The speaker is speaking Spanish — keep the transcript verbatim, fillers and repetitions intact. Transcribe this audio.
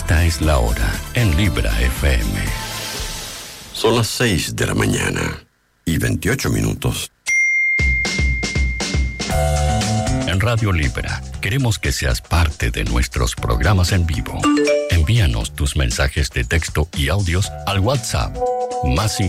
Esta es la hora en Libra F M. Son las seis de la mañana y veintiocho minutos. En Radio Libra queremos que seas parte de nuestros programas en vivo. Envíanos tus mensajes de texto y audios al WhatsApp más